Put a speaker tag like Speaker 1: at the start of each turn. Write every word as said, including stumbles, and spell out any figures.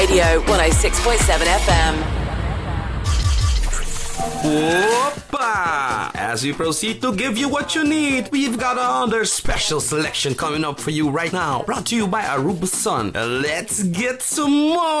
Speaker 1: Radio one oh six point seven F M.
Speaker 2: Whoppa! As we proceed to give you what you need, we've got another special selection coming up for you right now. Brought to you by Aruba Sun. Let's get some more!